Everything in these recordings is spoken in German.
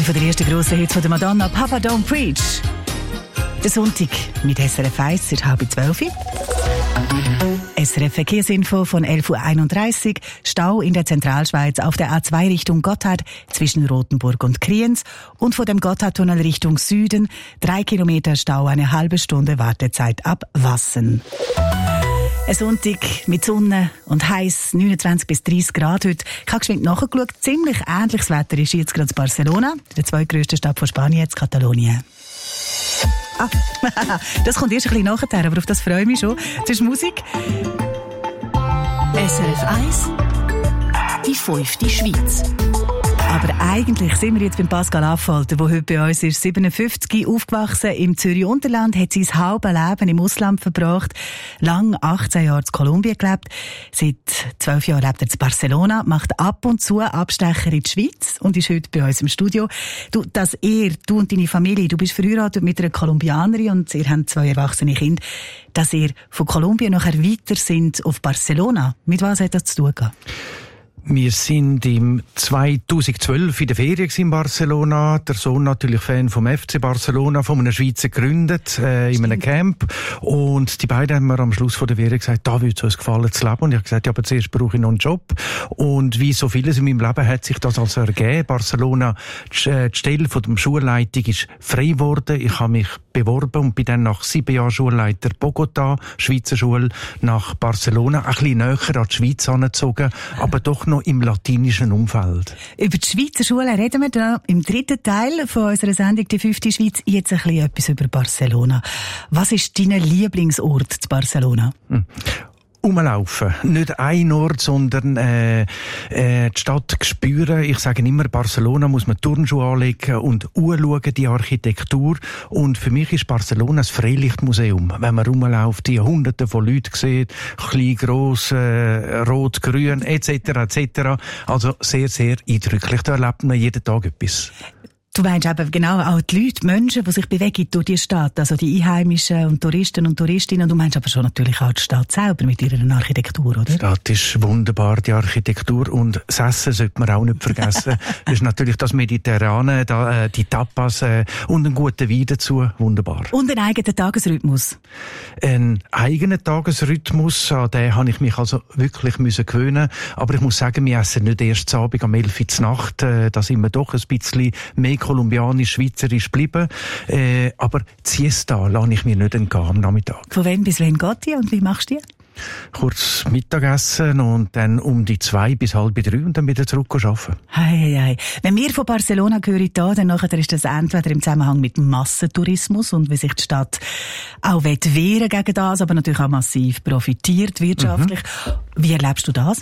von den ersten grossen Hits von der Madonna, «Papa Don't Preach». Der Sonntag mit SRF 1, es ist 11:30. SRF Verkehrsinfo von 11:31 Uhr. Stau in der Zentralschweiz auf der A2 Richtung Gotthard zwischen Rothenburg und Kriens und von dem Gotthardtunnel Richtung Süden 3 Kilometer Stau, eine halbe Stunde Wartezeit ab Wassen. Ein Sonntag mit Sonne und heiß, 29 bis 30 Grad heute. Ich habe geschwind nachgeschaut, ziemlich ähnliches Wetter ist jetzt gerade in Barcelona, der zweitgrößten Stadt von Spanien, jetzt Katalonien. Das kommt erst ein bisschen nachher, aber auf das freue ich mich schon. Das ist Musik. SRF 1, die 5. Schweiz. Aber eigentlich sind wir jetzt beim Pascal Affolter, der heute bei uns ist. 57, aufgewachsen im Zürich-Unterland, hat sein halbes Leben im Ausland verbracht, lang 18 Jahre in Kolumbien gelebt. Seit 12 Jahren lebt er in Barcelona, macht ab und zu Abstecher in die Schweiz und ist heute bei uns im Studio. Du und deine Familie, du bist verheiratet mit einer Kolumbianerin und ihr habt 2 erwachsene Kinder, dass ihr von Kolumbien nachher weiter sind auf Barcelona. Mit was hat das zu tun gehabt? Wir sind im 2012 in der Ferien in Barcelona. Der Sohn natürlich Fan vom FC Barcelona, von einem Schweizer gegründet, in einem Camp. Und die beiden haben mir am Schluss von der Ferien gesagt, da würde es uns gefallen zu leben. Und ich habe gesagt, ja, aber zuerst brauche ich noch einen Job. Und wie so vieles in meinem Leben hat sich das also ergeben. Barcelona, die Stelle von der Schulleitung ist frei geworden. Ich habe mich beworben und bin dann nach 7 Jahren Schulleiter Bogotá, Schweizer Schule, nach Barcelona, ein bisschen näher an die Schweiz angezogen, aber doch noch im latinischen Umfeld. Über die Schweizer Schule reden wir dann im 3. Teil von unserer Sendung «Die 5. Schweiz». Jetzt ein bisschen etwas über Barcelona. Was ist dein Lieblingsort zu Barcelona? Rumlaufen. Nicht ein Ort, sondern die Stadt spüren. Ich sage immer, Barcelona muss man Turnschuhe anlegen und anschauen, die Architektur. Und für mich ist Barcelona ein Freilichtmuseum. Wenn man rumläuft, die Hunderte von Leuten sieht, klein, gross, rot, grün, etc., etc. Also sehr, sehr eindrücklich. Da erlebt man jeden Tag etwas. Du meinst eben genau auch die Leute, die Menschen, die sich bewegen durch die Stadt, also die Einheimischen und Touristen und Touristinnen. Du meinst aber schon natürlich auch die Stadt selber mit ihrer Architektur, oder? Die Stadt ist wunderbar, die Architektur. Und das Essen sollte man auch nicht vergessen. Das ist natürlich das Mediterrane, die Tapas und einen guten Wein dazu. Wunderbar. Und einen eigenen Tagesrhythmus. Einen eigenen Tagesrhythmus, an den habe ich mich also wirklich gewöhnen. Aber ich muss sagen, wir essen nicht erst am Abend um 11 Uhr Nacht. Da sind wir doch ein bisschen mehr kolumbianisch-schweizerisch geblieben. Aber die Siesta lasse ich mir nicht entgehen am Nachmittag. Von wann bis wann geht die und wie machst du die? Kurz Mittagessen und dann um die 2 bis halb 3 und dann wieder zurück arbeiten. Hey. Wenn wir von Barcelona hören, dann nachher ist das entweder im Zusammenhang mit Massentourismus und wie sich die Stadt auch wehren gegen das, aber natürlich auch massiv profitiert wirtschaftlich. Wie erlebst du das?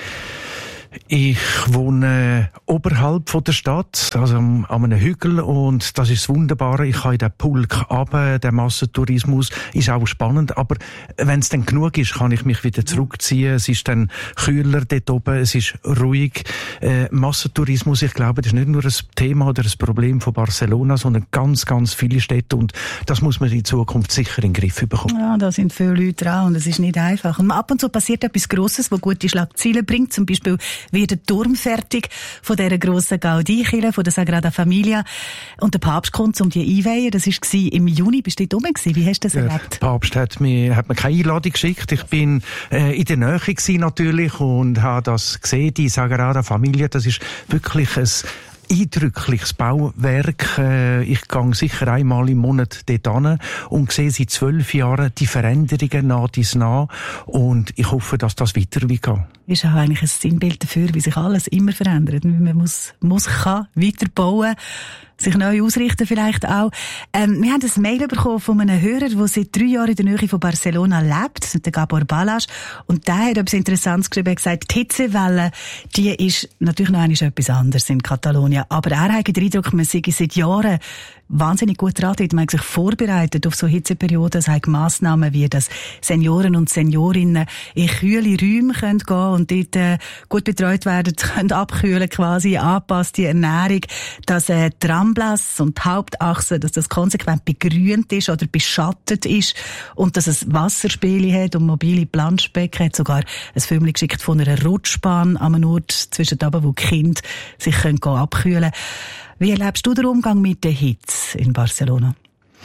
Ich wohne oberhalb von der Stadt, also an einem Hügel, und das ist das Wunderbare. Ich kann in den Pulk runter, der Massentourismus ist auch spannend, aber wenn es dann genug ist, kann ich mich wieder zurückziehen. Es ist dann kühler dort oben, es ist ruhig. Massentourismus, ich glaube, das ist nicht nur ein Thema oder ein Problem von Barcelona, sondern ganz, ganz viele Städte, und das muss man in Zukunft sicher in den Griff bekommen. Ja, da sind viele Leute dran und es ist nicht einfach. Und ab und zu passiert etwas Grosses, das gute Schlagzeilen bringt, zum Beispiel wird der Turm fertig von dieser grossen Gaudí-Kirche, von der Sagrada Familia. Und der Papst kommt, um die einweihen. Das war im Juni. Bist du dort oben gewesen? Wie hast du das erlebt? Der Papst hat mir keine Einladung geschickt. Ich bin in der Nähe gewesen, natürlich, und habe das gesehen, die Sagrada Familia. Das ist wirklich ein eindrückliches Bauwerk. Ich gehe sicher einmal im Monat dort hin und sehe seit 12 Jahren die Veränderungen nah. Und ich hoffe, dass das weiter geht. Ist auch eigentlich ein Sinnbild dafür, wie sich alles immer verändert. Man kann weiter bauen, sich neu ausrichten vielleicht auch. Wir haben ein Mail bekommen von einem Hörer, der seit 3 Jahren in der Nähe von Barcelona lebt. Das ist der Gabor Balas. Und der hat etwas Interessantes geschrieben. Er hat gesagt, die Hitzewelle, die ist natürlich noch einmal etwas anderes in Katalonien. Aber er hat den Eindruck, man sei seit Jahren wahnsinnig gut dran. Man hat sich vorbereitet auf so Hitzeperioden. Es hat Massnahmen wie, dass Senioren und Seniorinnen in kühle Räume gehen können und dort gut betreut werden, können abkühlen quasi, angepasste Ernährung, dass Ramblas und die Hauptachse, dass das konsequent begrünt ist oder beschattet ist und dass es Wasserspiele hat und mobile Planschbecken hat. Sogar ein Film geschickt von einer Rutschbahn an einem Ort zwischen da, wo die Kinder sich abkühlen können. Wie erlebst du den Umgang mit der Hitze in Barcelona?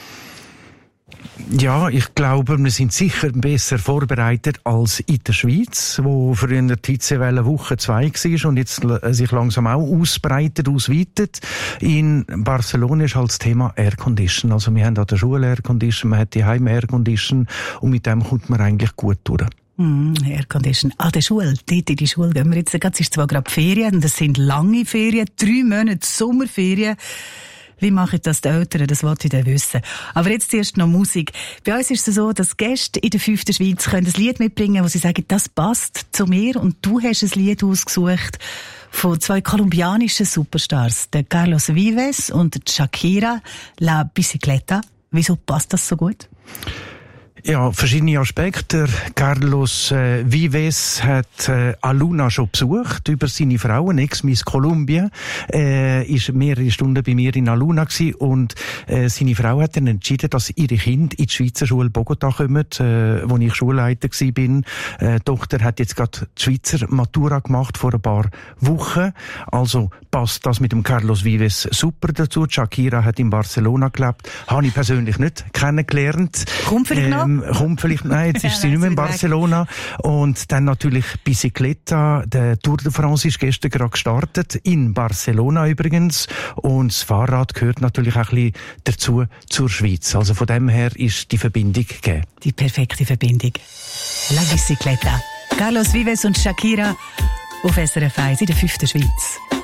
Ja, ich glaube, wir sind sicher besser vorbereitet als in der Schweiz, wo früher die Hitzewelle Woche 2 war und jetzt sich langsam auch ausweitet. In Barcelona ist halt das Thema Aircondition. Also wir haben an der Schule Aircondition, man hat die Heim Aircondition und mit dem kommt man eigentlich gut durch. Aircondition. Der Schule. Dort in die Schule gehen wir jetzt. Es ist zwar gerade Ferien, und das sind lange Ferien, 3 Monate Sommerferien. Wie machen das die Eltern? Das wollte ich dann wissen. Aber jetzt erst noch Musik. Bei uns ist es so, dass Gäste in der 5. Schweiz können ein Lied mitbringen, wo sie sagen, das passt zu mir. Und du hast ein Lied ausgesucht von 2 kolumbianischen Superstars, der Carlos Vives und Shakira, La Bicicleta. Wieso passt das so gut? Ja, verschiedene Aspekte. Carlos Vives hat Aluna schon besucht, über seine Frau, Ex-Miss Colombia. Ist mehrere Stunden bei mir in Aluna gewesen und seine Frau hat dann entschieden, dass ihre Kinder in die Schweizer Schule Bogotá kommen, wo ich Schulleiter gewesen bin. Die Tochter hat jetzt gerade die Schweizer Matura gemacht vor ein paar Wochen. Also passt das mit dem Carlos Vives super dazu. Shakira hat in Barcelona gelebt. Habe ich persönlich nicht kennengelernt. Kommt vielleicht noch? Kommt vielleicht, nein, jetzt ist sie nicht mehr in Barcelona. Und dann natürlich Bicicleta. Der Tour de France ist gestern gerade gestartet, in Barcelona übrigens. Und das Fahrrad gehört natürlich auch ein bisschen dazu, zur Schweiz. Also von dem her ist die Verbindung gegeben. Die perfekte Verbindung. La Bicicleta. Carlos Vives und Shakira auf SRF 1 in der 5. Schweiz.